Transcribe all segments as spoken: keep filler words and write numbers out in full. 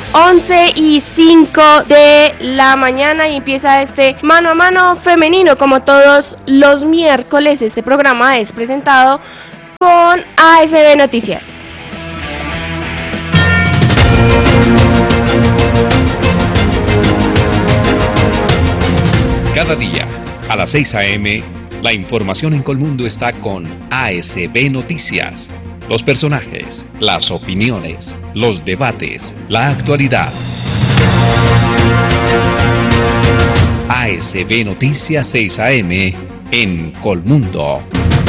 once y cinco de la mañana y empieza este mano a mano femenino. Como todos los miércoles, este programa es presentado con A S B Noticias. Cada día, a las seis a.m., la información en Colmundo está con A S B Noticias. Los personajes, las opiniones, los debates, la actualidad. A S B Noticias seis a.m. en Colmundo.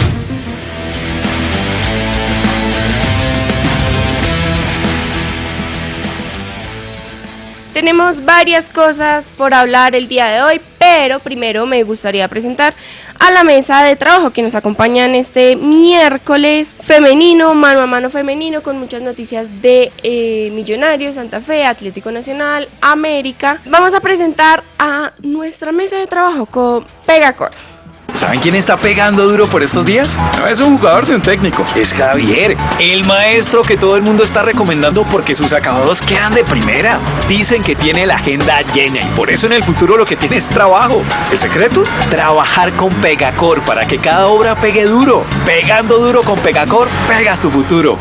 Tenemos varias cosas por hablar el día de hoy, pero primero me gustaría presentar a la mesa de trabajo que nos acompaña en este miércoles femenino, mano a mano femenino, con muchas noticias de eh, Millonarios, Santa Fe, Atlético Nacional, América. Vamos a presentar a nuestra mesa de trabajo con Pegacor. ¿Saben quién está pegando duro por estos días? No es un jugador de un técnico, es Javier, el maestro que todo el mundo está recomendando porque sus acabados quedan de primera. Dicen que tiene la agenda llena y por eso en el futuro lo que tiene es trabajo. ¿El secreto? Trabajar con Pegacor para que cada obra pegue duro. Pegando duro con Pegacor, pegas tu futuro.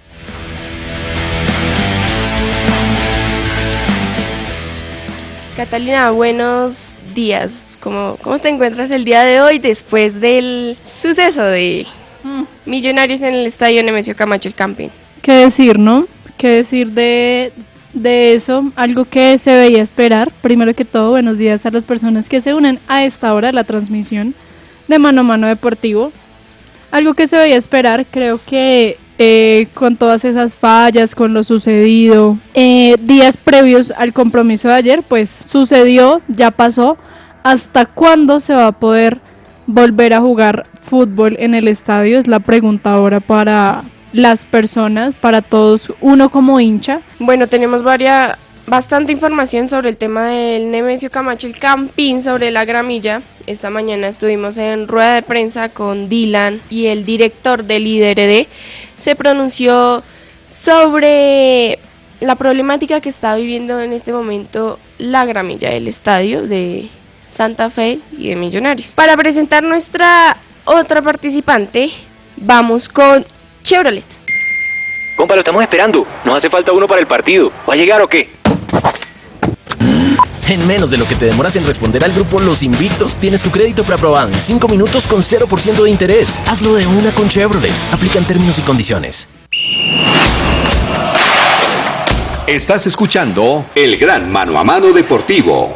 Catalina, buenos días. ¿Cómo, ¿Cómo te encuentras el día de hoy después del suceso de mm. Millonarios en el estadio Nemesio Camacho, el Camping? ¿Qué decir, no? ¿Qué decir de, de eso? Algo que se veía esperar. Primero que todo, buenos días a las personas que se unen a esta hora a la transmisión de Mano a Mano Deportivo. Algo que se veía esperar, creo que eh, con todas esas fallas, con lo sucedido, eh, días previos al compromiso de ayer, pues sucedió, ya pasó. ¿Hasta cuándo se va a poder volver a jugar fútbol en el estadio? Es la pregunta ahora para las personas, para todos, uno como hincha. Bueno, tenemos varias, bastante información sobre el tema del Nemesio Camacho, el Campín, sobre la gramilla. Esta mañana estuvimos en rueda de prensa con Dylan y el director del I D R D se pronunció sobre la problemática que está viviendo en este momento la gramilla del estadio de Santa Fe y de Millonarios. Para presentar nuestra otra participante, vamos con Chevrolet. Compa, lo estamos esperando. Nos hace falta uno para el partido. ¿Va a llegar o qué? En menos de lo que te demoras en responder al grupo Los Invictos, tienes tu crédito preaprobado en cinco minutos con cero por ciento de interés. Hazlo de una con Chevrolet. Aplican términos y condiciones. Estás escuchando el Gran Mano a Mano Deportivo.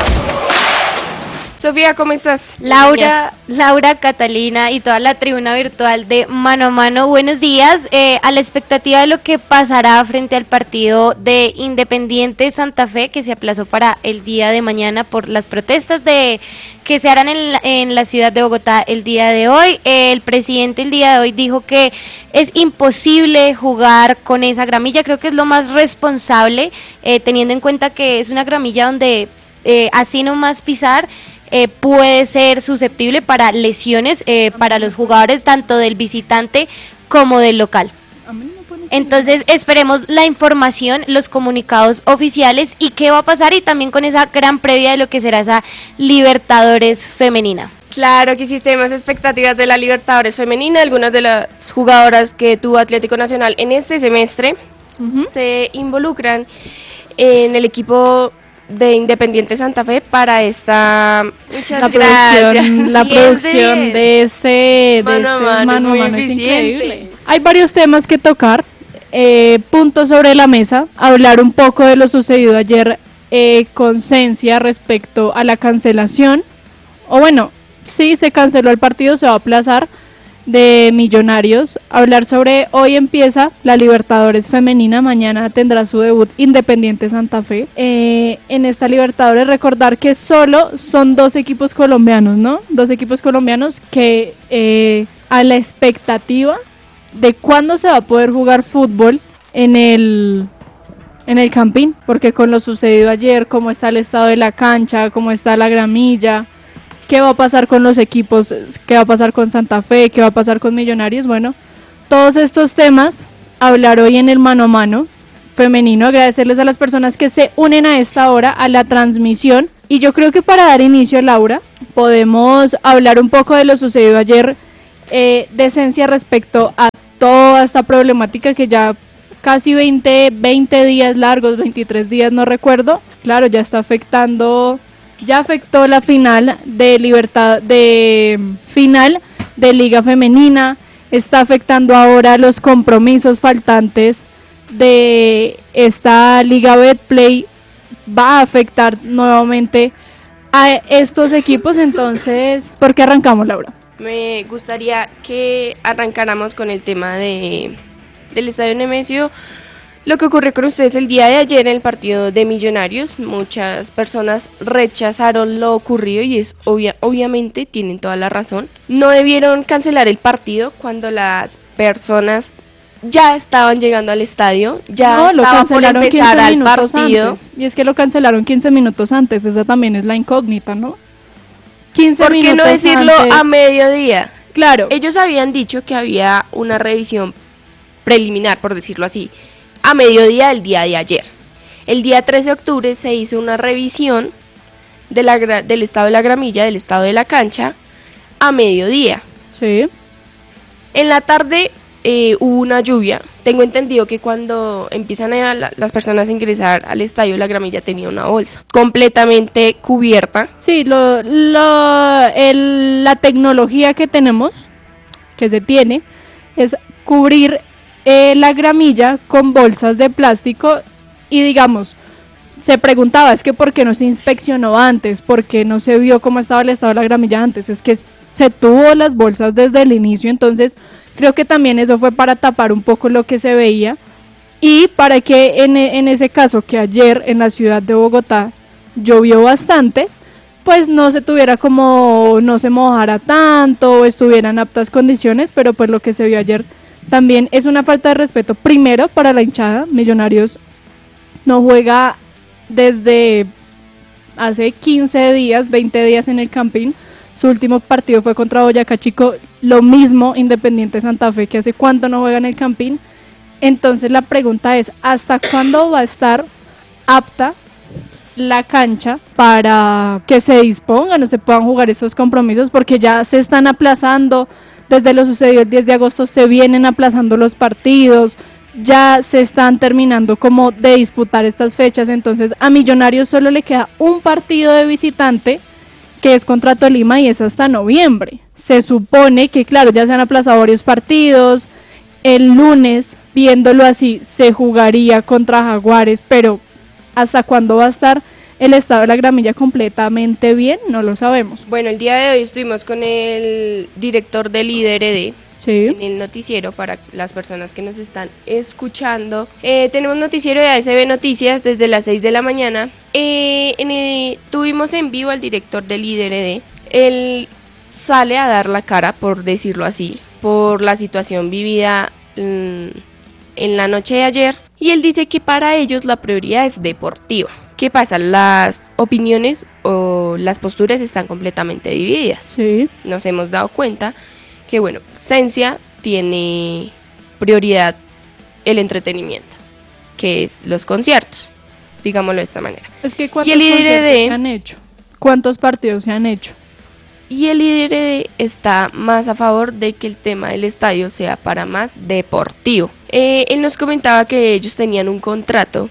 Sofía, ¿cómo estás? Laura, Laura, Catalina y toda la tribuna virtual de Mano a Mano, buenos días. Eh, a la expectativa de lo que pasará frente al partido de Independiente Santa Fe, que se aplazó para el día de mañana por las protestas de que se harán en la, en la ciudad de Bogotá el día de hoy. Eh, el presidente el día de hoy dijo que es imposible jugar con esa gramilla. Creo que es lo más responsable, eh, teniendo en cuenta que es una gramilla donde eh, así nomás pisar Eh, puede ser susceptible para lesiones eh, para los jugadores tanto del visitante como del local. Entonces esperemos la información, los comunicados oficiales y qué va a pasar, y también con esa gran previa de lo que será esa Libertadores femenina. Claro que sí, tenemos expectativas de la Libertadores femenina. Algunas de las jugadoras que tuvo Atlético Nacional en este semestre uh-huh. se involucran en el equipo de Independiente Santa Fe para esta Muchas la producción, la producción de, de este de mano a este mano, mano, muy mano es eficiente. Increíble. Hay varios temas que tocar, eh, puntos sobre la mesa, hablar un poco de lo sucedido ayer eh, con Cencia respecto a la cancelación, o bueno, sí se canceló el partido, se va a aplazar, de Millonarios, hablar sobre hoy empieza la Libertadores femenina, mañana tendrá su debut Independiente Santa Fe. Eh, en esta Libertadores recordar que solo son dos equipos colombianos, ¿no? Dos equipos colombianos que eh, a la expectativa de cuándo se va a poder jugar fútbol en el en el Campín, porque con lo sucedido ayer, cómo está el estado de la cancha, cómo está la gramilla, qué va a pasar con los equipos, qué va a pasar con Santa Fe, qué va a pasar con Millonarios, bueno, todos estos temas hablar hoy en el mano a mano femenino. Agradecerles a las personas que se unen a esta hora a la transmisión. Y yo creo que para dar inicio, Laura, podemos hablar un poco de lo sucedido ayer eh, de esencia respecto a toda esta problemática que ya casi veinte, veinte días largos, veintitrés días, no recuerdo. Claro, ya está afectando, ya afectó la final de Libertad, de final de Liga Femenina, está afectando ahora los compromisos faltantes de esta Liga Betplay, va a afectar nuevamente a estos equipos. Entonces, ¿por qué arrancamos, Laura? Me gustaría que arrancáramos con el tema de del Estadio Nemesio. Lo que ocurrió con ustedes el día de ayer en el partido de Millonarios, muchas personas rechazaron lo ocurrido y es obvia, obviamente tienen toda la razón. No debieron cancelar el partido cuando las personas ya estaban llegando al estadio, ya no, lo estaban por empezar al partido. Antes. Y es que lo cancelaron quince minutos antes, esa también es la incógnita, ¿no? quince ¿Por qué no decirlo antes. A mediodía? Claro. Ellos habían dicho que había una revisión preliminar, por decirlo así, a mediodía del día de ayer. El día trece de octubre se hizo una revisión de la, del estado de la gramilla, del estado de la cancha, a mediodía. Sí. En la tarde eh, hubo una lluvia. Tengo entendido que cuando empiezan a la, las personas a ingresar al estadio, la gramilla tenía una bolsa completamente cubierta. Sí, lo, lo, el, la tecnología que tenemos, que se tiene, es cubrir eh, la gramilla con bolsas de plástico. Y digamos, se preguntaba, es que ¿por qué no se inspeccionó antes? ¿Por qué no se vio cómo estaba el estado de la gramilla antes? Es que se tuvo las bolsas desde el inicio, entonces creo que también eso fue para tapar un poco lo que se veía y para que en, en ese caso que ayer en la ciudad de Bogotá llovió bastante, pues no se tuviera como, no se mojara tanto, estuviera en aptas condiciones, pero pues lo que se vio ayer también es una falta de respeto, primero para la hinchada. Millonarios no juega desde hace quince días, veinte días en el Campín. Su último partido fue contra Boyacá Chico, lo mismo Independiente Santa Fe, que hace cuánto no juega en el Campín. Entonces la pregunta es, ¿hasta cuándo va a estar apta la cancha para que se dispongan o se puedan jugar esos compromisos? Porque ya se están aplazando, desde lo sucedido el diez de agosto se vienen aplazando los partidos, ya se están terminando como de disputar estas fechas, entonces a Millonarios solo le queda un partido de visitante, que es contra Tolima y es hasta noviembre. Se supone que, claro, ya se han aplazado varios partidos, el lunes, viéndolo así, se jugaría contra Jaguares, pero ¿hasta cuándo va a estar el estado de la gramilla completamente bien? No lo sabemos. Bueno, el día de hoy estuvimos con el director del I D R D, sí, en el noticiero para las personas que nos están escuchando. Eh, tenemos noticiero de A S B Noticias desde las seis de la mañana. Eh, en el, tuvimos en vivo al director del I D R D. Él sale a dar la cara, por decirlo así, por la situación vivida mm, en la noche de ayer. Y él dice que para ellos la prioridad es deportiva. ¿Qué pasa? Las opiniones o las posturas están completamente divididas. Sí. Nos hemos dado cuenta que, bueno, Esencia tiene prioridad el entretenimiento, que es los conciertos, digámoslo de esta manera. Es que ¿cuántos y el I D R D, se han hecho? ¿Cuántos partidos se han hecho? Y el I D R D está más a favor de que el tema del estadio sea para más deportivo. Eh, él nos comentaba que ellos tenían un contrato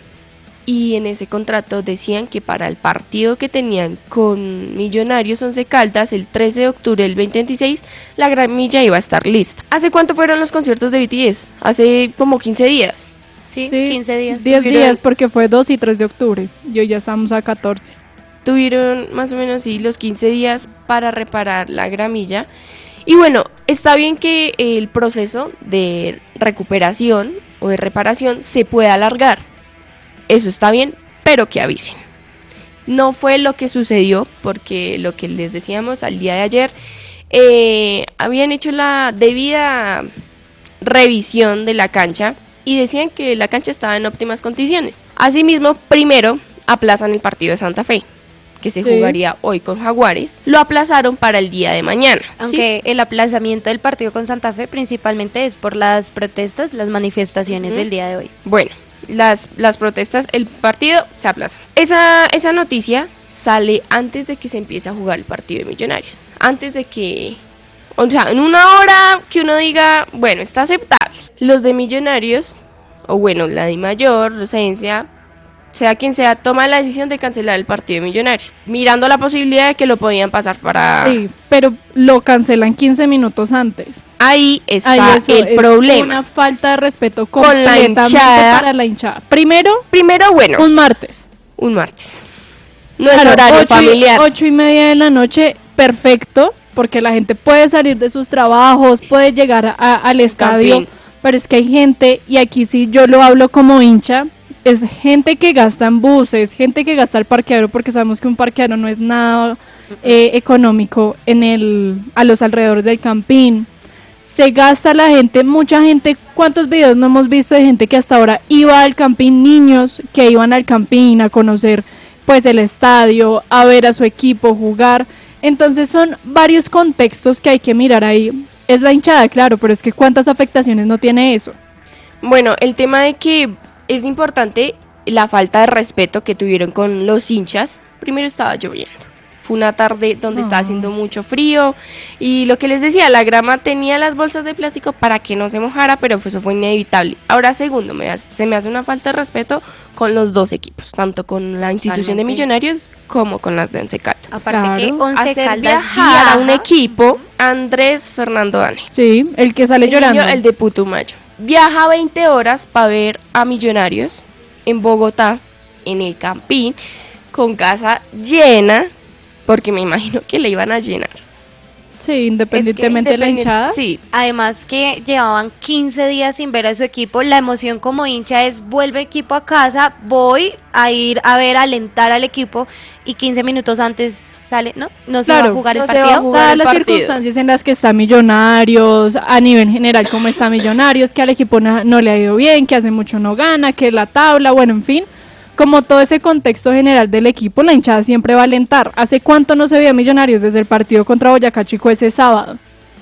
y en ese contrato decían que para el partido que tenían con Millonarios Once Caldas el trece de octubre del veinte veintiséis la gramilla iba a estar lista. ¿Hace cuánto fueron los conciertos de B T S? Hace como quince días. Sí, sí, quince días. diez días porque fue dos y tres de octubre y hoy ya estamos a catorce. Tuvieron más o menos sí, los quince días para reparar la gramilla. Y bueno, está bien que el proceso de recuperación o de reparación se pueda alargar. Eso está bien, pero que avisen. No fue lo que sucedió, porque lo que les decíamos al día de ayer, eh, habían hecho la debida revisión de la cancha y decían que la cancha estaba en óptimas condiciones. Asimismo, primero aplazan el partido de Santa Fe, que se sí. jugaría hoy con Jaguares, lo aplazaron para el día de mañana. Aunque ¿sí? el aplazamiento del partido con Santa Fe principalmente es por las protestas, las manifestaciones uh-huh. del día de hoy. Bueno, las, las protestas, el partido se aplaza. Esa, esa noticia sale antes de que se empiece a jugar el partido de Millonarios, antes de que, o sea, en una hora que uno diga, bueno, está aceptable. Los de Millonarios, o bueno, la de mayor, docencia, sea quien sea, toma la decisión de cancelar el partido de Millonarios, mirando la posibilidad de que lo podían pasar para... Sí, pero lo cancelan quince minutos antes. Ahí está Ahí eso el es problema. Una falta de respeto Con la completamente hinchada. para la hinchada. Primero, Primero, bueno, un martes. un martes. No Claro, es horario ocho y- familiar. Ocho y media de la noche, perfecto, porque la gente puede salir de sus trabajos, puede llegar a- al estadio, Campín. pero es que hay gente, y aquí sí yo lo hablo como hincha, es gente que gasta en buses, gente que gasta el parqueadero, porque sabemos que un parqueadero no es nada eh, económico en el a los alrededores del Campín. Se gasta la gente, mucha gente, ¿cuántos videos no hemos visto de gente que hasta ahora iba al Campín, niños que iban al Campín a conocer pues el estadio, a ver a su equipo jugar? Entonces son varios contextos que hay que mirar ahí. Es la hinchada, claro, pero es que ¿cuántas afectaciones no tiene eso? Bueno, el tema de que es importante la falta de respeto que tuvieron con los hinchas. Primero estaba lloviendo. Fue una tarde donde estaba haciendo mucho frío y lo que les decía, la grama tenía las bolsas de plástico para que no se mojara, pero eso fue inevitable. Ahora segundo, me hace- se me hace una falta de respeto con los dos equipos, tanto con la institución de Totalmente. Millonarios como con las de Once Caldas. Aparte Claro. que Once Hacer Caldas viajar a un viaja- equipo, Andrés Fernando Dane. Sí, el que sale El llorando. niño, el de Putumayo. Viaja veinte horas para ver a Millonarios en Bogotá, en el Campín, con casa llena, porque me imagino que le iban a llenar. Sí, independientemente Es que de la independien- hinchada. Sí, Además que llevaban quince días sin ver a su equipo, la emoción como hincha es vuelve equipo a casa, voy a ir a ver, a alentar al equipo y quince minutos antes sale, ¿no? No se va Claro, a jugar no el se va a partido. jugar. Dadas el las partido. circunstancias en las que está Millonarios, a nivel general como está Millonarios, que al equipo no, no le ha ido bien, que hace mucho no gana, que la tabla, bueno, en fin, como todo ese contexto general del equipo, la hinchada siempre va a alentar. ¿Hace cuánto no se veía Millonarios desde el partido contra Boyacá Chico ese sábado?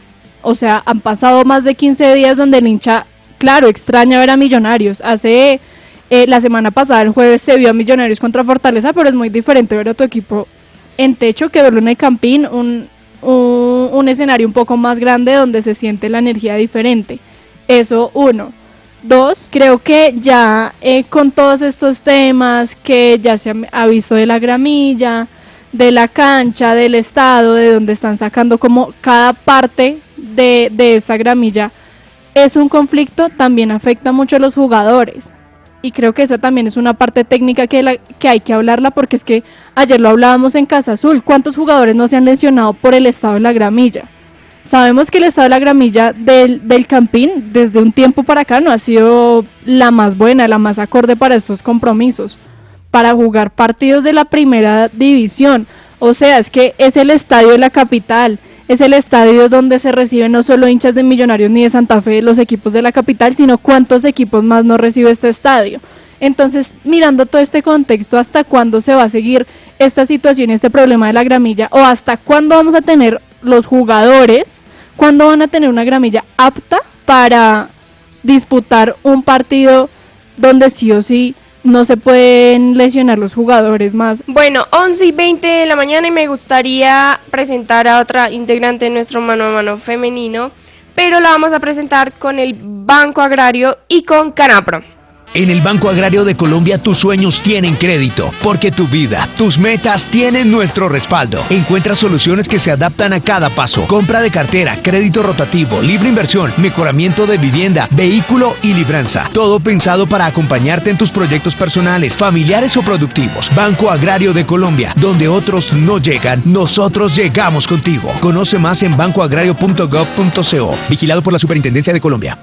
O sea, han pasado más de quince días donde el hincha, claro, extraña ver a Millonarios. Hace, eh, la semana pasada, el jueves, se vio a Millonarios contra Fortaleza, pero es muy diferente ver a tu equipo en techo que verlo en el Campín, un, un, un escenario un poco más grande donde se siente la energía diferente. Eso, uno. Dos, creo que ya eh, con todos estos temas que ya se ha, ha visto de la gramilla, de la cancha, del estado, de donde están sacando como cada parte de, de esta gramilla, es un conflicto, también afecta mucho a los jugadores. Y creo que esa también es una parte técnica que, la, que hay que hablarla, porque es que ayer lo hablábamos en Casa Azul, ¿cuántos jugadores no se han lesionado por el estado de la gramilla? Sabemos que el estado de la gramilla del, del Campín desde un tiempo para acá no ha sido la más buena, la más acorde para estos compromisos, para jugar partidos de la primera división. O sea, es que es el estadio de la capital, es el estadio donde se reciben no solo hinchas de Millonarios ni de Santa Fe, los equipos de la capital, sino cuántos equipos más no recibe este estadio. Entonces, mirando todo este contexto, ¿hasta cuándo se va a seguir esta situación, este problema de la gramilla? ¿O hasta cuándo vamos a tener los jugadores, cuándo van a tener una gramilla apta para disputar un partido donde sí o sí no se pueden lesionar los jugadores más? bueno, once y veinte de la mañana y me gustaría presentar a otra integrante de nuestro mano a mano femenino, pero la vamos a presentar con el Banco Agrario y con Canapro. En el Banco Agrario de Colombia tus sueños tienen crédito, porque tu vida, tus metas tienen nuestro respaldo. Encuentra soluciones que se adaptan a cada paso. Compra de cartera, crédito rotativo, libre inversión, mejoramiento de vivienda, vehículo y libranza. Todo pensado para acompañarte en tus proyectos personales, familiares o productivos. Banco Agrario de Colombia, donde otros no llegan, nosotros llegamos contigo. Conoce más en banco agrario punto gov punto co. Vigilado por la Superintendencia de Colombia.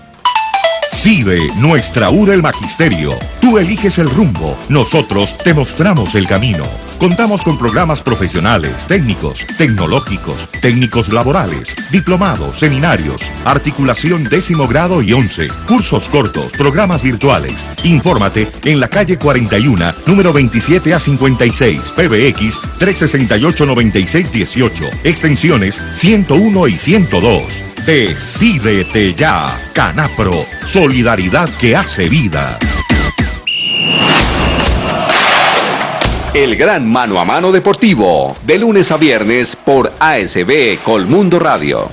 CIDE, nuestra U del Magisterio. Tú eliges el rumbo, nosotros te mostramos el camino. Contamos con programas profesionales, técnicos, tecnológicos, técnicos laborales, diplomados, seminarios, articulación décimo grado y once, cursos cortos, programas virtuales. Infórmate en la calle cuarenta y uno, número veintisiete a cincuenta y seis, P B X trescientos sesenta y ocho, noventa y seis dieciocho, extensiones ciento uno y ciento dos. Decídete ya, Canapro, solidaridad que hace vida. El gran mano a mano deportivo, de lunes a viernes por A S B Colmundo Radio.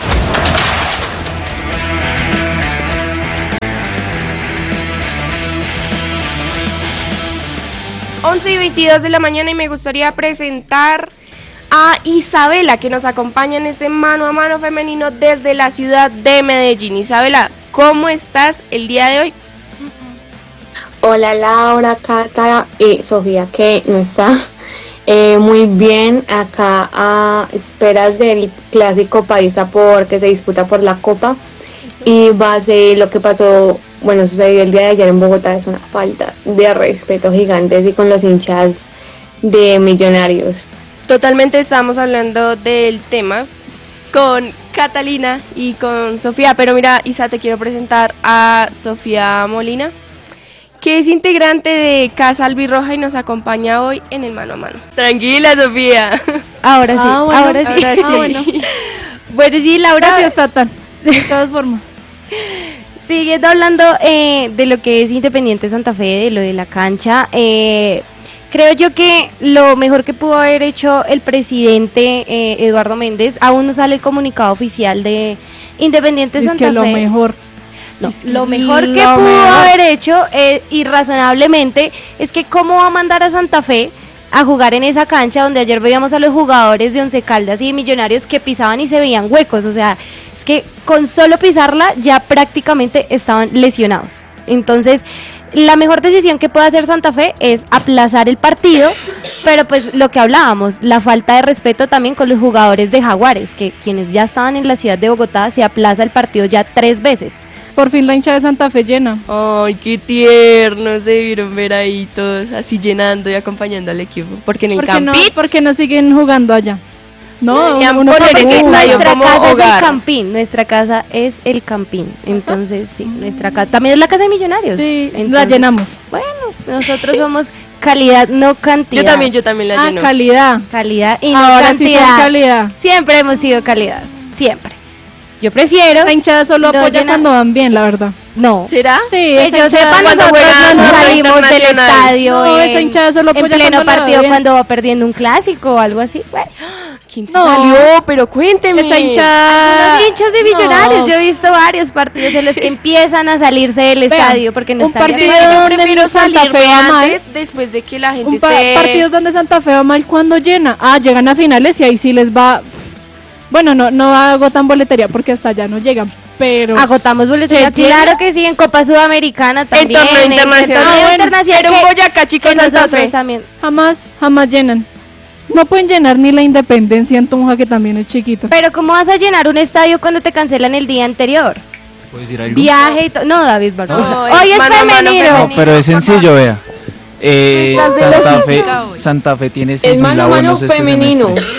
once y veintidós de la mañana y me gustaría presentar a Isabela, que nos acompaña en este mano a mano femenino desde la ciudad de Medellín. Isabela, ¿cómo estás el día de hoy? Hola Laura, Cata y Sofía, que no está eh, muy bien acá a esperas del clásico paisa porque se disputa por la Copa y va a ser lo que pasó, bueno, sucedió el día de ayer en Bogotá, es una falta de respeto gigante y con los hinchas de Millonarios. Totalmente, estamos hablando del tema con Catalina y con Sofía, pero mira, Isa, te quiero presentar a Sofía Molina, que es integrante de Casa Albirroja y nos acompaña hoy en el mano a mano. Tranquila, Sofía. Ahora sí, Ah, bueno, ahora sí. ahora sí. Ah, bueno. Bueno, sí, Laura. Gracias, Tata. De todas formas. Siguiendo hablando eh, de lo que es Independiente Santa Fe, de lo de la cancha, eh, creo yo que lo mejor que pudo haber hecho el presidente eh, Eduardo Méndez, aún no sale el comunicado oficial de Independiente Es Santa que Fe. lo mejor. No, Es lo que mejor lo que pudo mejor. haber hecho eh, irrazonablemente es que cómo va a mandar a Santa Fe a jugar en esa cancha donde ayer veíamos a los jugadores de Once Caldas y de Millonarios que pisaban y se veían huecos, o sea, es que con solo pisarla ya prácticamente estaban lesionados. Entonces, la mejor decisión que puede hacer Santa Fe es aplazar el partido, pero pues lo que hablábamos, la falta de respeto también con los jugadores de Jaguares, que quienes ya estaban en la ciudad de Bogotá, se aplaza el partido ya tres veces. Por fin la hincha de Santa Fe llena. Ay, qué tierno, se vieron ver ahí todos así llenando y acompañando al equipo. Porque en el ¿Por qué no, Campín, por qué no siguen jugando allá? No, Deberían uno poner por ese uno. estadio Nuestra como casa es hogar. el Campín, nuestra casa es el Campín, entonces sí, nuestra casa, también es la casa de Millonarios. Sí, la Entonces, llenamos. Bueno, nosotros somos calidad, no cantidad. yo también, yo también la Ah, lleno. calidad. Calidad y no Ahora sí cantidad. son calidad. Siempre hemos sido calidad, siempre. Yo prefiero, La hinchada solo No apoya llena- cuando van bien, la verdad. no, ¿Será? Sí, que esa yo hinchada- sepa, cuando nosotros juegan no juego salimos del internacional. estadio No, en, esa hinchada solo en apoya pleno cuando la va partido bien. cuando va perdiendo un clásico o algo así. Bueno, ¿Quién se No. salió? Pero cuénteme. Esa hinchada... los hinchas de Millonarios, No. yo he visto varios partidos en los que empiezan a salirse del Vean, estadio porque no un están de partido acuerdo. Yo donde prefiero Santa salirme Fe va mal. antes, después de que la gente Un pa- esté... partidos donde Santa Fe va mal cuando llena. Ah, llegan a finales y ahí sí les va... Bueno, no, no agotan boletería porque hasta allá no llegan, pero... Agotamos boletería, ¿Se llena? claro que sí, en Copa Sudamericana también. torneo en internacional. torneo Ah, bueno, internacional pero un que- Boyacá, chicos, que Santa nosotros Fe. también. Jamás, jamás llenan. No pueden llenar ni la Independencia en Tunja, que también es chiquito. Pero ¿cómo vas a llenar un estadio cuando te cancelan el día anterior? ¿Puedo decir algo? Viaje y todo. No, David Barbosa. No, Hoy es es mano a mano femenino. femenino. No, pero es sencillo, vea. Eh, Estás de Santa, Fe, logística hoy. Santa Fe tiene Es seis mil mano a mano abonos este femenino. semestre.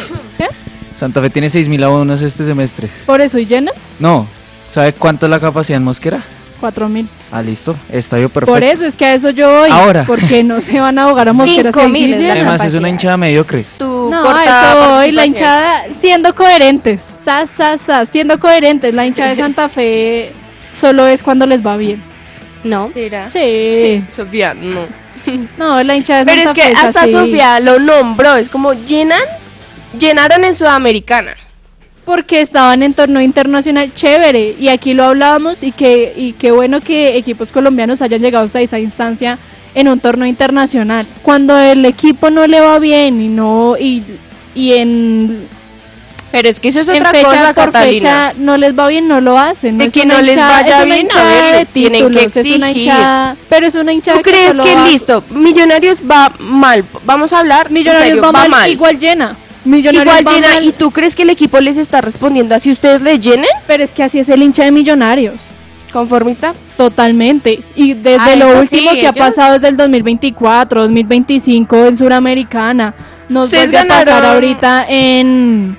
Santa Fe tiene seis mil abonos este semestre. Por eso, ¿y llena? No, ¿sabe cuánto es la capacidad en Mosquera? Cuatro mil. Ah, listo, estadio perfecto. Por eso, es que a eso yo voy. Ahora. Porque no se van a ahogar a Mosquera. Cinco si ahí mil sí es la llenan. Además, es capacidad. una hinchada mediocre. Tu No, corta eso voy, la participación. hinchada siendo coherentes, sa, sa, sa, siendo coherentes, la hinchada de Santa Fe solo es cuando les va bien. No. ¿Será? Sí, Sofía, no. no, la hinchada de Pero Santa es que Fe hasta así. Sofía lo nombró, es como llenan, llenaron en Sudamericana. Porque estaban en torneo internacional chévere, y aquí lo hablábamos, y que y qué bueno que equipos colombianos hayan llegado hasta esa instancia en un torneo internacional. Cuando el equipo no le va bien y no y, y en Pero es que eso es en otra fecha cosa, por Catalina. fecha no les va bien, no lo hacen. De es que una no les hinchada- vaya es una bien, a hinchada ver, de les tienen que títulos, es una exigir. hinchada- pero es una hinchada ¿Tú que crees solo que va- listo? Millonarios va mal. Vamos a hablar. en Millonarios serio, va, mal, mal. igual llena. Millonarios Igual va llena. mal, ¿Y tú crees que el equipo les está respondiendo así? ¿Ustedes le llenen? pero es que así es el hincha de Millonarios. ¿Conformista? Totalmente. Y desde Ah, lo eso último sí, que ha ellos- pasado desde el dos mil veinticuatro, dos mil veinticinco en Suramericana, nos Ustedes vuelve a pasar ganaron- ahorita en,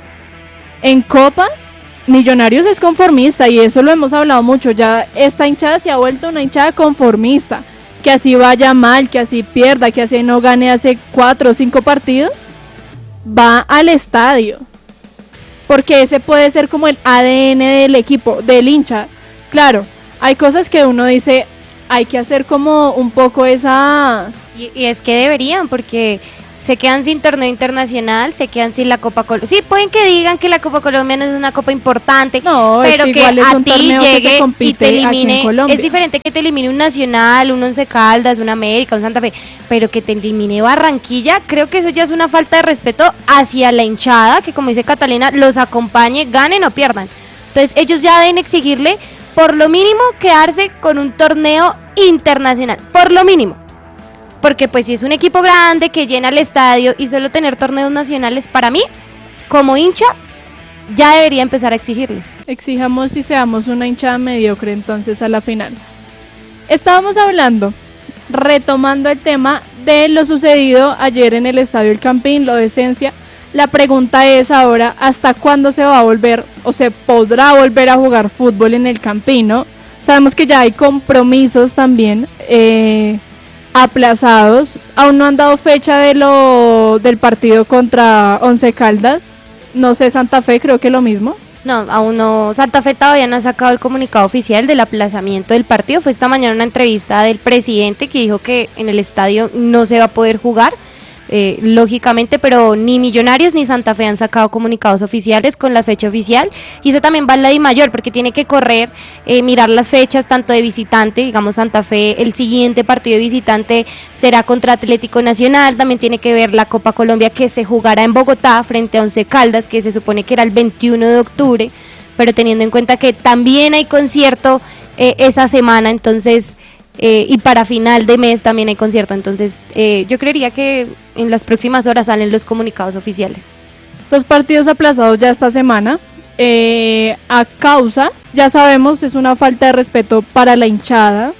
en Copa. Millonarios es conformista y eso lo hemos hablado mucho. Ya esta hinchada se ha vuelto una hinchada conformista. Que así vaya mal, que así pierda, que así no gane hace cuatro o cinco partidos, va al estadio. Porque ese puede ser como el A D N del equipo, del hincha. Claro, hay cosas que uno dice, hay que hacer como un poco esas... Y, y es que deberían, porque se quedan sin torneo internacional, se quedan sin la Copa Colombia. Sí, pueden que digan que la Copa Colombia no es una copa importante, no, pero es que, que a ti llegue y te elimine. Es diferente que te elimine un Nacional, un Once Caldas, un América, un Santa Fe, pero que te elimine Barranquilla, creo que eso ya es una falta de respeto hacia la hinchada, que como dice Catalina, los acompañe, ganen o pierdan. Entonces ellos ya deben exigirle, por lo mínimo, quedarse con un torneo internacional, por lo mínimo. Porque pues si es un equipo grande que llena el estadio y solo tener torneos nacionales, para mí, como hincha, ya debería empezar a exigirles. Exijamos y seamos una hinchada mediocre entonces a la final. Estábamos hablando, retomando el tema de lo sucedido ayer en el Estadio El Campín, lo de Esencia. La pregunta es ahora, ¿hasta cuándo se va a volver o se podrá volver a jugar fútbol en el Campín, ¿no? Sabemos que ya hay compromisos también, eh... aplazados, aún no han dado fecha de lo del partido contra Once Caldas, no sé, Santa Fe creo que lo mismo. No, aún no, Santa Fe todavía no ha sacado el comunicado oficial del aplazamiento del partido. Fue esta mañana una entrevista del presidente que dijo que en el estadio no se va a poder jugar, eh, lógicamente, pero ni Millonarios ni Santa Fe han sacado comunicados oficiales con la fecha oficial, y eso también va en la DIMAYOR, porque tiene que correr, eh, mirar las fechas tanto de visitante, digamos Santa Fe, el siguiente partido de visitante será contra Atlético Nacional, también tiene que ver la Copa Colombia que se jugará en Bogotá frente a Once Caldas, que se supone que era el veintiuno de octubre, pero teniendo en cuenta que también hay concierto eh, esa semana, entonces... Eh, y para final de mes también hay concierto, entonces eh, yo creería que en las próximas horas salen los comunicados oficiales. Los partidos aplazados ya esta semana, eh, a causa, ya sabemos, es una falta de respeto para la hinchada,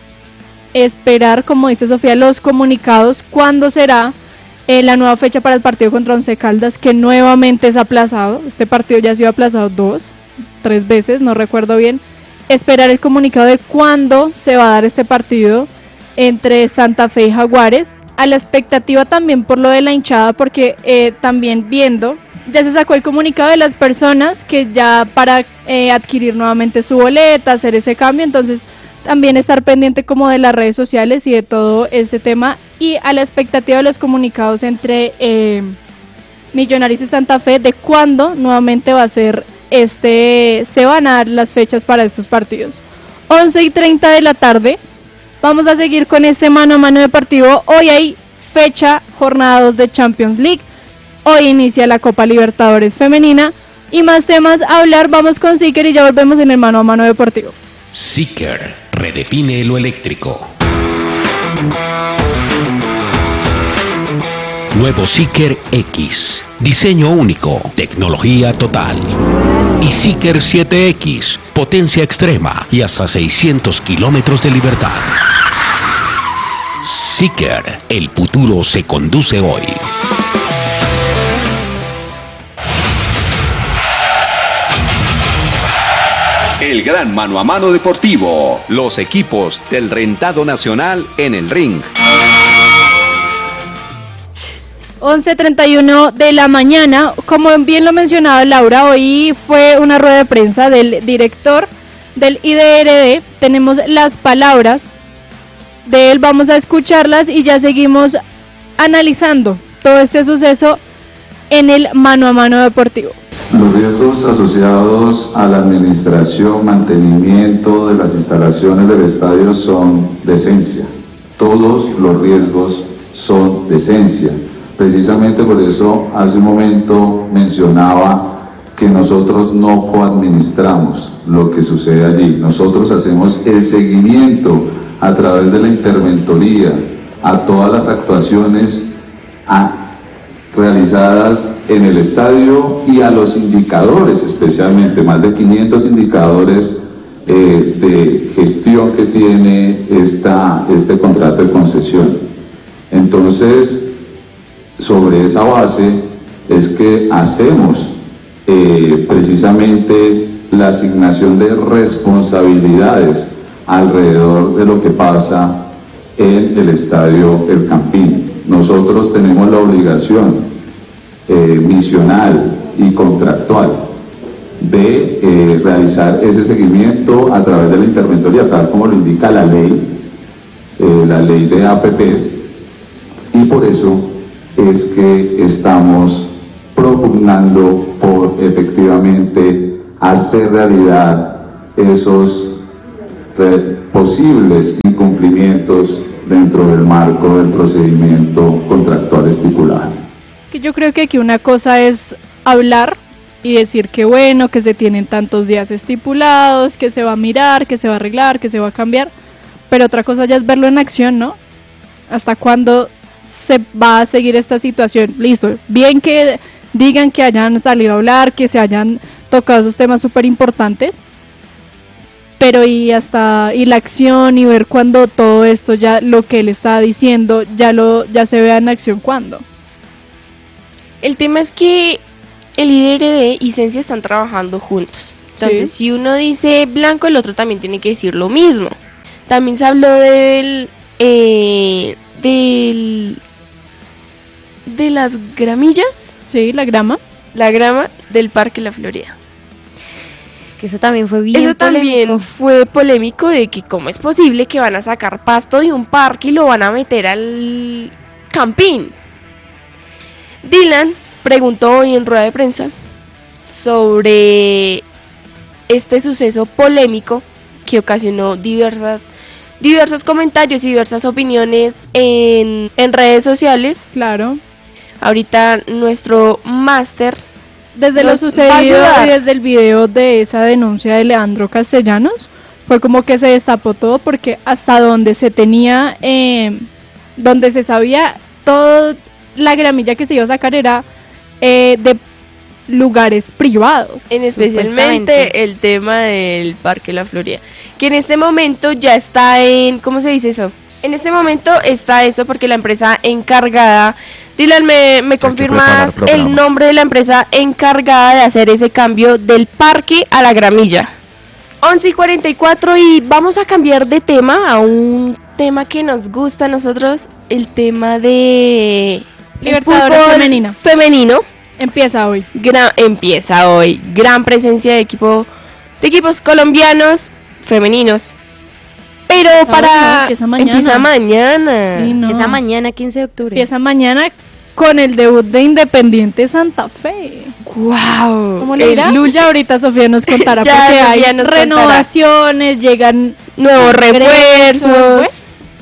esperar, como dice Sofía, los comunicados, cuándo será eh, la nueva fecha para el partido contra Once Caldas, que nuevamente es aplazado. Este partido ya ha sido aplazado dos, tres veces, no recuerdo bien. Esperar el comunicado de cuándo se va a dar este partido entre Santa Fe y Jaguares, a la expectativa también por lo de la hinchada, porque eh, también viendo, ya se sacó el comunicado de las personas que ya para eh, adquirir nuevamente su boleta, hacer ese cambio, entonces también estar pendiente como de las redes sociales y de todo este tema, y a la expectativa de los comunicados entre eh, Millonarios y Santa Fe de cuándo nuevamente va a ser Este, se van a dar las fechas para estos partidos. once y treinta de la tarde, vamos a seguir con este mano a mano deportivo. Hoy hay fecha, jornada dos de Champions League. Hoy inicia la Copa Libertadores Femenina. Y más temas a hablar, vamos con Seeker y ya volvemos en el mano a mano deportivo. Seeker redefine lo eléctrico. Nuevo Seeker X, diseño único, tecnología total. Y Seeker siete X, potencia extrema y hasta seiscientos kilómetros de libertad. Seeker, el futuro se conduce hoy. El gran mano a mano deportivo, los equipos del Rentado Nacional en el ring. once treinta y uno de la mañana, como bien lo mencionaba Laura, hoy fue una rueda de prensa del director del I D R D, tenemos las palabras de él, vamos a escucharlas y ya seguimos analizando todo este suceso en el mano a mano deportivo. Los riesgos asociados a la administración, mantenimiento de las instalaciones del estadio son de esencia, todos los riesgos son de esencia. Precisamente por eso hace un momento mencionaba que nosotros no coadministramos lo que sucede allí. Nosotros hacemos el seguimiento a través de la interventoría a todas las actuaciones a, realizadas en el estadio y a los indicadores, especialmente más de quinientos indicadores eh, de gestión que tiene esta, este contrato de concesión. Entonces, sobre esa base es que hacemos eh, precisamente la asignación de responsabilidades alrededor de lo que pasa en el estadio El Campín. Nosotros tenemos la obligación eh, misional y contractual de eh, realizar ese seguimiento a través de la interventoría, tal como lo indica la ley, eh, la ley de A P Ps, y por eso es que estamos propugnando por efectivamente hacer realidad esos re- posibles incumplimientos dentro del marco del procedimiento contractual estipulado. Que yo creo que aquí una cosa es hablar y decir que bueno, que se tienen tantos días estipulados, que se va a mirar, que se va a arreglar, que se va a cambiar, pero otra cosa ya es verlo en acción, ¿no? ¿Hasta cuándo se va a seguir esta situación? Listo, bien que digan que hayan salido a hablar, que se hayan tocado esos temas súper importantes, pero y hasta y la acción y ver cuando todo esto ya lo que él está diciendo ya lo ya se vea en acción, ¿cuándo? El tema es que el I D R D y Sensia están trabajando juntos. Entonces, sí. Si uno dice blanco, el otro también tiene que decir lo mismo. También se habló del eh, del de las gramillas. Sí, la grama. La grama del Parque La Florida. Es que eso también fue bien Eso polémico. también fue polémico de que cómo es posible que van a sacar pasto de un parque y lo van a meter al campín. Dylan preguntó hoy en rueda de prensa sobre este suceso polémico que ocasionó diversas diversos comentarios y diversas opiniones en, en redes sociales. Claro. Ahorita nuestro máster desde lo sucedido y desde el video de esa denuncia de Leandro Castellanos fue como que se destapó todo, porque hasta donde se tenía eh, donde se sabía toda la gramilla que se iba a sacar era eh, de lugares privados, en especialmente el tema del Parque La Florida, que en este momento ya está en, ¿cómo se dice eso? En este momento está eso porque la empresa encargada, Dylan, ¿me, me confirmas el nombre de la empresa encargada de hacer ese cambio del parque a la gramilla? once y cuarenta y cuatro y vamos a cambiar de tema a un tema que nos gusta a nosotros, el tema de Libertadores femenina. femenino. Empieza hoy. Gran, empieza hoy. Gran presencia de equipo de equipos colombianos femeninos. Pero ah, para no, empieza mañana. Empieza mañana. Sí, no. Empieza mañana, quince de octubre. Empieza mañana con el debut de Independiente Santa Fe. Wow. ¿Cómo le dirá? Ya ahorita Sofía nos contará ya, porque Sofía hay nos renovaciones, contará. Llegan nuevos refuerzos. ¿Fue?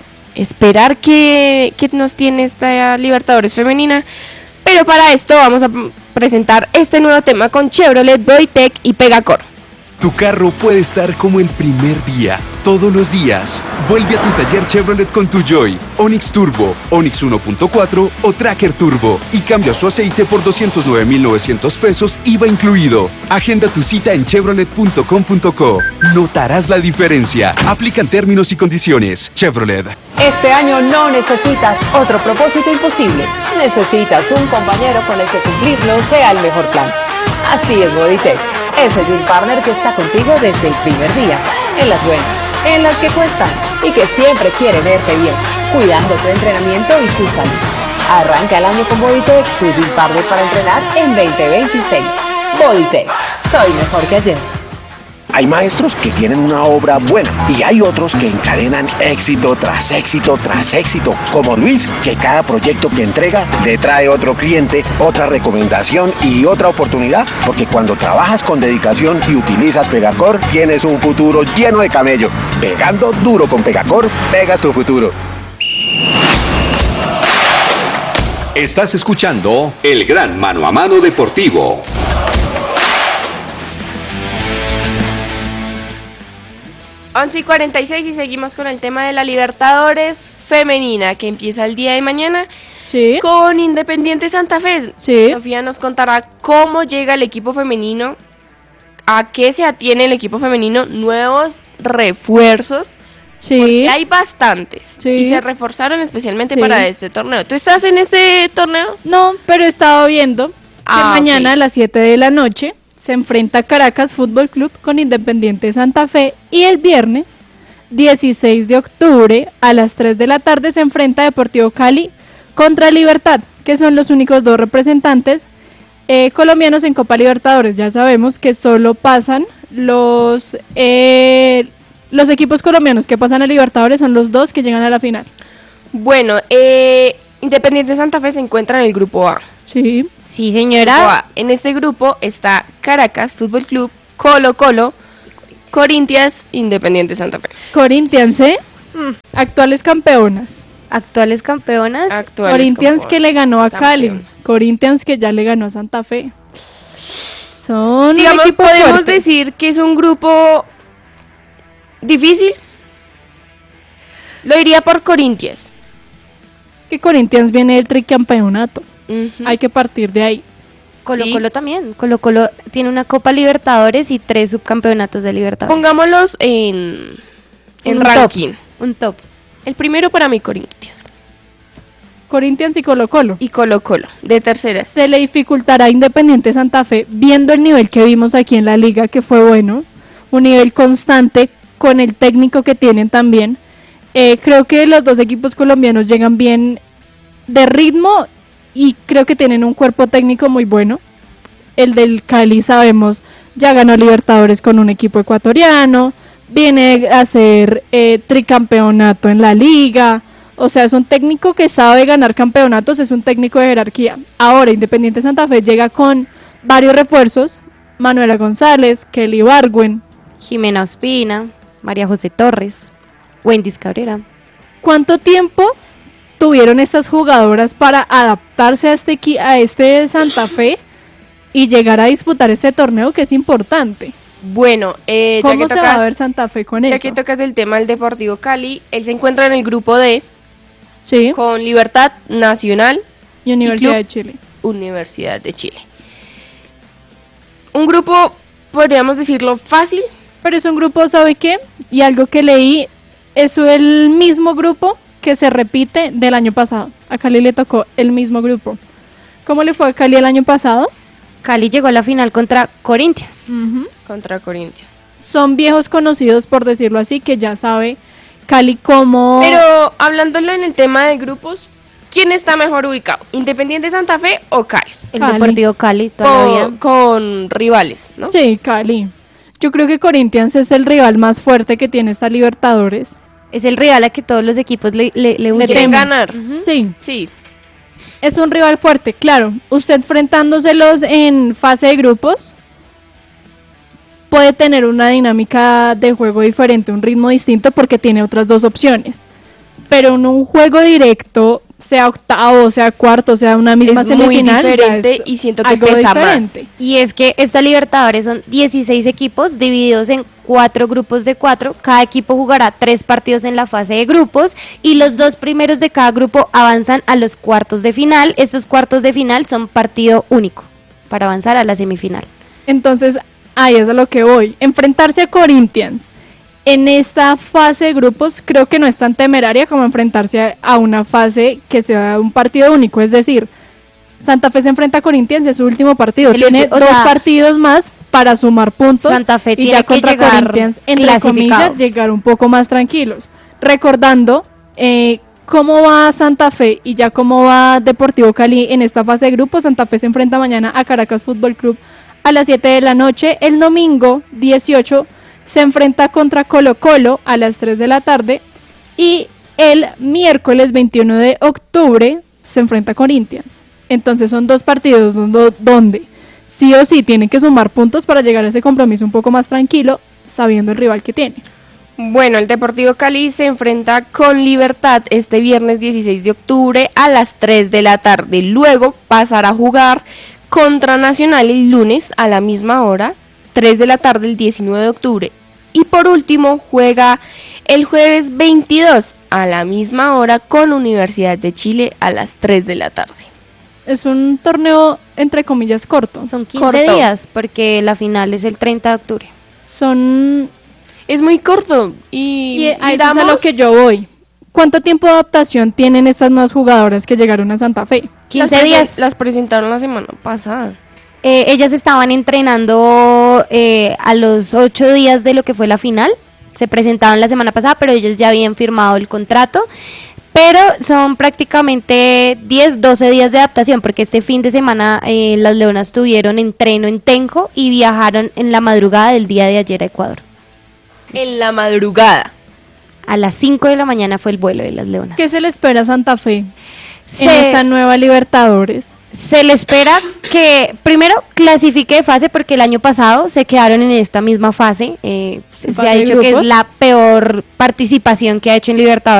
Esperar que, que nos tiene esta Libertadores femenina. Pero para esto vamos a presentar este nuevo tema con Chevrolet, Bodytech y Pegacor. Tu carro puede estar como el primer día, todos los días. Vuelve a tu taller Chevrolet con tu Joy, Onix Turbo, Onix uno punto cuatro o Tracker Turbo y cambia su aceite por doscientos nueve mil novecientos pesos, I V A incluido. Agenda tu cita en chevrolet punto com punto co. Notarás la diferencia. Aplican términos y condiciones. Chevrolet. Este año no necesitas otro propósito imposible. Necesitas un compañero con el que cumplirlo sea el mejor plan. Así es Bodytech. Ese Dream Partner que está contigo desde el primer día, en las buenas, en las que cuestan y que siempre quiere verte bien, cuidando tu entrenamiento y tu salud. Arranca el año con Bodytech, tu Dream Partner para entrenar en veinte veintiséis. Bodytech, soy mejor que ayer. Hay maestros que tienen una obra buena y hay otros que encadenan éxito tras éxito tras éxito, como Luis, que cada proyecto que entrega le trae otro cliente, otra recomendación y otra oportunidad, porque cuando trabajas con dedicación y utilizas Pegacor, tienes un futuro lleno de camello. Pegando duro con Pegacor, pegas tu futuro. Estás escuchando el Gran Mano a Mano Deportivo. once y cuarenta y seis y seguimos con el tema de la Libertadores femenina que empieza el día de mañana. Sí. Con Independiente Santa Fe. Sí. Sofía nos contará cómo llega el equipo femenino, a qué se atiene el equipo femenino, nuevos refuerzos. Sí. Porque hay bastantes. Sí. Y se reforzaron especialmente Sí. para este torneo. ¿Tú estás en este torneo? No, pero he estado viendo Ah, que mañana ok. a las siete de la noche se enfrenta Caracas Fútbol Club con Independiente Santa Fe y el viernes dieciséis de octubre a las tres de la tarde se enfrenta Deportivo Cali contra Libertad, que son los únicos dos representantes eh, colombianos en Copa Libertadores. Ya sabemos que solo pasan los eh, los equipos colombianos que pasan a Libertadores, son los dos que llegan a la final. Bueno, eh, Independiente Santa Fe se encuentra en el grupo A. Sí. Sí, señora. Grupo A. En este grupo está Caracas Fútbol Club, Colo Colo, Corinthians, Independiente Santa Fe. Corinthians, ¿eh? Mm. Actuales campeonas. Actuales campeonas. Actuales Corinthians campeonas. que le ganó a Cali. Campeón. Corinthians que ya le ganó a Santa Fe. Son Digamos, un equipo podemos fuerte. decir que es un grupo difícil. Lo iría por Corinthians. Es que Corinthians viene del tricampeonato. Ujú. Hay que partir de ahí. Colo Sí. Colo también. Colo Colo tiene una Copa Libertadores y tres subcampeonatos de Libertadores. Pongámoslos en, en Un ranking. top, un top. El primero para mí, Corinthians. Corinthians y Colo Colo. Y Colo Colo, de terceras. Se le dificultará a Independiente Santa Fe, viendo el nivel que vimos aquí en la liga, que fue bueno, un nivel constante con el técnico que tienen también. Eh, creo que los dos equipos colombianos llegan bien de ritmo y creo que tienen un cuerpo técnico muy bueno. El del Cali, sabemos, ya ganó Libertadores con un equipo ecuatoriano, viene a ser eh, tricampeonato en la liga. O sea, es un técnico que sabe ganar campeonatos, es un técnico de jerarquía. Ahora, Independiente Santa Fe llega con varios refuerzos. Manuela González, Kelly Bargüen. Jimena Ospina, María José Torres, Wendy Cabrera. ¿Cuánto tiempo tuvieron estas jugadoras para adaptarse a este, equi- a este Santa Fe y llegar a disputar este torneo que es importante? Bueno, eh, ya ¿Cómo que se tocas, va a ver Santa Fe con ya eso? que tocas el tema del Deportivo Cali, él se encuentra en el grupo D. Sí. Con Libertad Nacional Y Universidad Club de Chile. Universidad de Chile. Un grupo, podríamos decirlo, fácil. Pero es un grupo, ¿sabe qué? Y algo que leí, es el mismo grupo que se repite del año pasado. A Cali le tocó el mismo grupo. ¿Cómo le fue a Cali el año pasado? Cali llegó a la final contra Corinthians. Uh-huh. Contra Corinthians. Son viejos conocidos, por decirlo así, que ya sabe Cali cómo... Pero hablándolo en el tema de grupos, ¿quién está mejor ubicado? ¿Independiente Santa Fe o Cali? El Cali. Deportivo Cali todavía. Con, con rivales, ¿no? Sí, Cali. Yo creo que Corinthians es el rival más fuerte que tiene esta Libertadores. Es el rival a que todos los equipos le, le, le huyen. Quieren ganar. Ujú. Sí, Sí. es un rival fuerte, claro. Usted enfrentándoselos en fase de grupos puede tener una dinámica de juego diferente, un ritmo distinto porque tiene otras dos opciones. Pero en un juego directo, sea octavo, sea cuarto, sea una misma Es muy semifinal, ya diferente es y siento que algo pesa diferente. Y es que esta Libertadores son dieciséis equipos divididos en cuatro grupos de cuatro. Cada equipo jugará tres partidos en la fase de grupos y los dos primeros de cada grupo avanzan a los cuartos de final. Estos cuartos de final son partido único para avanzar a la semifinal. Entonces, ahí es a lo que voy. Enfrentarse a Corinthians en esta fase de grupos creo que no es tan temeraria como enfrentarse a, a una fase que sea un partido único. Es decir, Santa Fe se enfrenta a Corinthians, es su último partido. El Tiene ulti- o dos sea, partidos más para sumar puntos. Santa Fe y tiene ya que contra llegar Corinthians, entre clasificado. comillas, llegar un poco más tranquilos. Recordando eh, cómo va Santa Fe y ya cómo va Deportivo Cali en esta fase de grupos. Santa Fe se enfrenta mañana a Caracas Fútbol Club a las siete de la noche. El domingo dieciocho se enfrenta contra Colo Colo a las tres de la tarde. Y el miércoles veintiuno de octubre se enfrenta a Corinthians. Entonces son dos partidos donde, donde sí o sí tienen que sumar puntos para llegar a ese compromiso un poco más tranquilo, sabiendo el rival que tiene. Bueno, el Deportivo Cali se enfrenta con Libertad este viernes dieciséis de octubre a las tres de la tarde. Luego pasará a jugar contra Nacional el lunes a la misma hora, tres de la tarde el diecinueve de octubre. Y por último juega el jueves veintidós a la misma hora con Universidad de Chile a las tres de la tarde. Es un torneo entre comillas corto. Son quince Corto. días porque la final es el treinta de octubre. Son... Es muy corto y, Y a eso es a miramos- lo que yo voy. ¿Cuánto tiempo de adaptación tienen estas nuevas jugadoras que llegaron a Santa Fe? quince las presen- días. Las presentaron la semana pasada. Eh, ellas estaban entrenando eh, a los ocho días de lo que fue la final. Se presentaron la semana pasada, pero ellas ya habían firmado el contrato. Pero son prácticamente diez, doce días de adaptación, porque este fin de semana eh, las Leonas tuvieron entreno en Tenjo y viajaron en la madrugada del día de ayer a Ecuador. En la madrugada. A las cinco de la mañana fue el vuelo de las Leonas. ¿Qué se le espera a Santa Fe? en Se- esta nueva Libertadores? Se le espera que primero clasifique de fase porque el año pasado se quedaron en esta misma fase. Eh, se, ¿En se fase ha de dicho que es grupos? la peor participación que ha hecho en Libertadores